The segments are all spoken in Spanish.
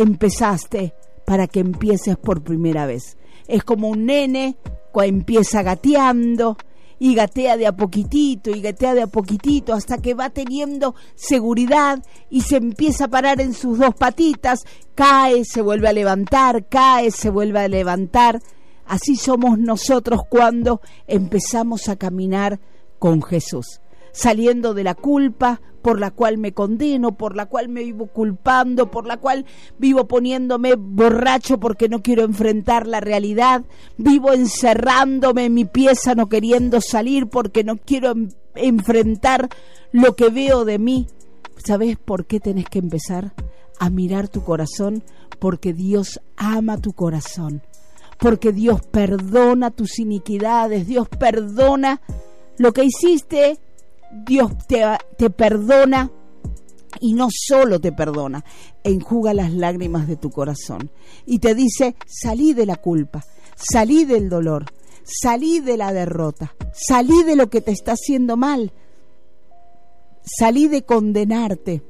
empezaste para que empieces por primera vez. Es como un nene que empieza gateando y gatea de a poquitito y gatea de a poquitito hasta que va teniendo seguridad y se empieza a parar en sus dos patitas, cae, se vuelve a levantar, cae, se vuelve a levantar. Así somos nosotros cuando empezamos a caminar con Jesús, saliendo de la culpa por la cual me condeno, por la cual me vivo culpando, por la cual vivo poniéndome borracho porque no quiero enfrentar la realidad, vivo encerrándome en mi pieza no queriendo salir porque no quiero enfrentar lo que veo de mí. ¿Sabes por qué tenés que empezar a mirar tu corazón? Porque Dios ama tu corazón, porque Dios perdona tus iniquidades, Dios perdona lo que hiciste. Dios te perdona, y no solo te perdona, enjuga las lágrimas de tu corazón y te dice: salí de la culpa, salí del dolor, salí de la derrota, salí de lo que te está haciendo mal, salí de condenarte,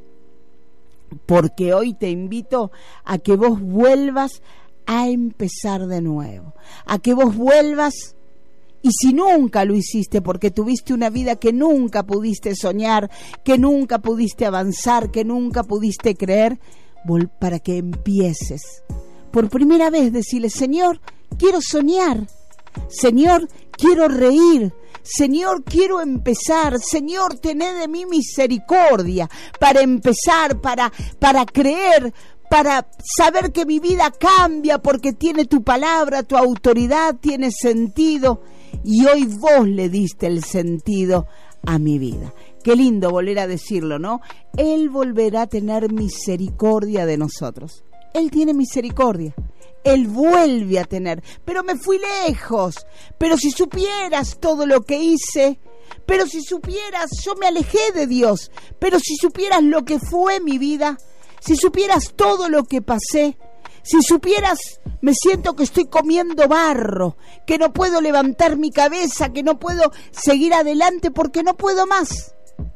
porque hoy te invito a que vos vuelvas a empezar de nuevo, a que vos vuelvas. Y si nunca lo hiciste porque tuviste una vida que nunca pudiste soñar, que nunca pudiste avanzar, que nunca pudiste creer, para que empieces. Por primera vez decirle: Señor, quiero soñar. Señor, quiero reír. Señor, quiero empezar. Señor, tené de mí misericordia para empezar, para creer, para saber que mi vida cambia porque tiene tu palabra, tu autoridad, tiene sentido. Y hoy vos le diste el sentido a mi vida. Qué lindo volver a decirlo, ¿no? Él volverá a tener misericordia de nosotros. Él tiene misericordia. Él vuelve a tener. Pero me fui lejos. Pero si supieras todo lo que hice. Pero si supieras, yo me alejé de Dios. Pero si supieras lo que fue mi vida. Si supieras todo lo que pasé. Si supieras, me siento que estoy comiendo barro, que no puedo levantar mi cabeza, que no puedo seguir adelante porque no puedo más.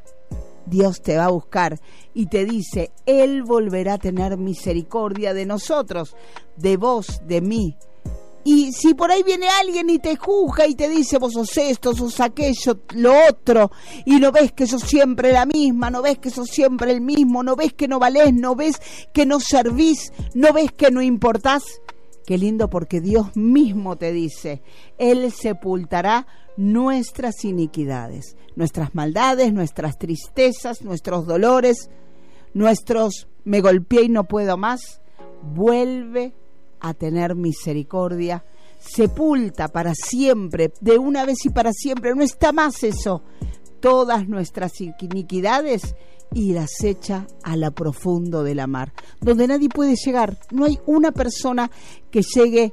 Dios te va a buscar y te dice: Él volverá a tener misericordia de nosotros, de vos, de mí. Y si por ahí viene alguien y te juzga y te dice: vos sos esto, sos aquello, lo otro, y no ves que sos siempre la misma, no ves que sos siempre el mismo, no ves que no valés, no ves que no servís, no ves que no importás. Qué lindo, porque Dios mismo te dice: Él sepultará nuestras iniquidades, nuestras maldades, nuestras tristezas, nuestros dolores, nuestros me golpeé y no puedo más. Vuelve a tener misericordia, sepulta para siempre, de una vez y para siempre, no está más eso, todas nuestras iniquidades, y las echa a la profundo de la mar, donde nadie puede llegar. No hay una persona que llegue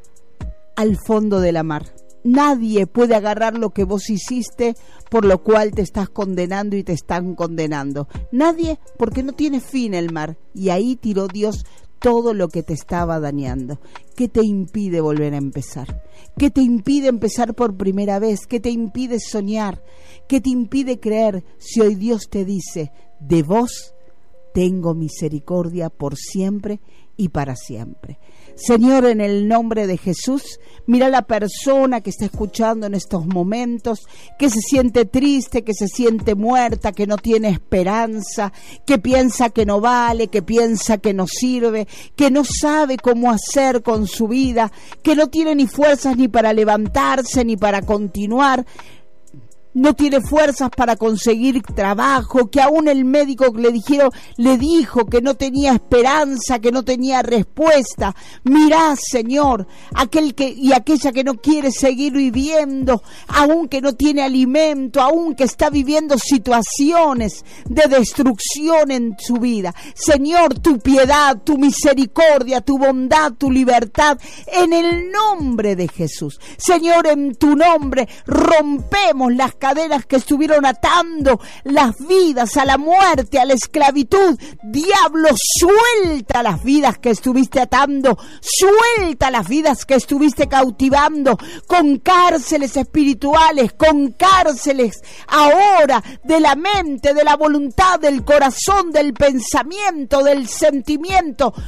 al fondo de la mar. Nadie puede agarrar lo que vos hiciste, por lo cual te estás condenando y te están condenando. Nadie, porque no tiene fin el mar, y ahí tiró Dios todo lo que te estaba dañando. ¿Qué te impide volver a empezar? ¿Qué te impide empezar por primera vez? ¿Qué te impide soñar? ¿Qué te impide creer si hoy Dios te dice: de vos tengo misericordia por siempre y para siempre? Señor, en el nombre de Jesús, mira a la persona que está escuchando en estos momentos, que se siente triste, que se siente muerta, que no tiene esperanza, que piensa que no vale, que piensa que no sirve, que no sabe cómo hacer con su vida, que no tiene ni fuerzas ni para levantarse ni para continuar. No tiene fuerzas para conseguir trabajo, que aún el médico le dijo que no tenía esperanza, que no tenía respuesta. Mirá, Señor, aquella que no quiere seguir viviendo, aún que no tiene alimento, aún que está viviendo situaciones de destrucción en su vida. Señor, tu piedad, tu misericordia, tu bondad, tu libertad, en el nombre de Jesús. Señor, en tu nombre rompemos las cadenas que estuvieron atando las vidas a la muerte, a la esclavitud. Diablo, suelta las vidas que estuviste atando, suelta las vidas que estuviste cautivando con cárceles espirituales, con cárceles ahora de la mente, de la voluntad, del corazón, del pensamiento, del sentimiento.